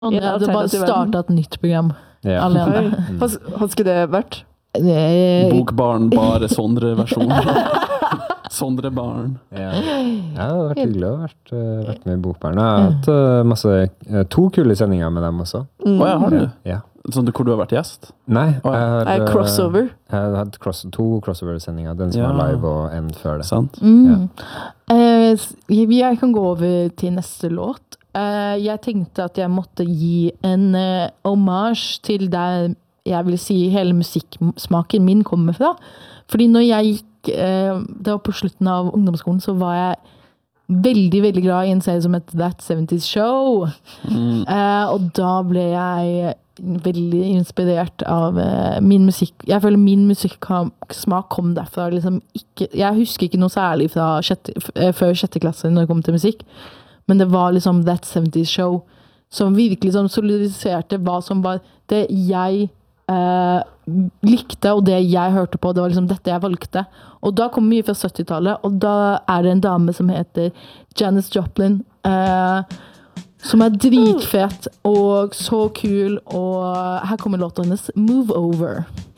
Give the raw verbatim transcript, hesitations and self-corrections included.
Jeg hadde bare startet et nytt program Ja. alene. Oi. Hva, hva skulle det vært? Det- Bokbarn, bare Sondre versjon. Sondre barn. Ja. Ja, det hadde vært hyggelig å ha vært, eh, vært med i Bokbarn. Jeg har hatt eh, masse, eh, to kule sendinger med dem også. Åja, har du? Ja. Sånn hvor du har vært gjest? Nei, jeg Å, ja. har, Er eh, crossover? jeg har hatt cross, to crossover-sendinger. Den som Ja. var live og en før det. Sant? Mm. Eh, s- jeg kan gå over til neste låt. Eh, jeg tenkte at jeg måtte gi en eh, hommage til der jeg vil si hele musikksmaken min kommer fra. Fordi når jeg gikk, eh, det var på slutten av ungdomsskolen, så var jeg veldig, veldig glad i en serie som het That seventies Show. Mm. Eh, og da ble jeg veldig inspirert av eh, min musikk. Jeg føler min musikksmak kom derfra. Liksom ikke, jeg husker ikke noe særlig fra sjette, f- eh, før sjette klasse når det kom til musikk. Men det var liksom That seventies Show som virkelig sånn solidiserte hva som var det jeg eh, likte, og det jeg hørte på. Det var liksom dette jeg valgte. Og da kom mye fra syttitallet, og da er det en dame som heter Janis Joplin, eh, som er dritfet og så kul, og her kommer låten hennes Move Over.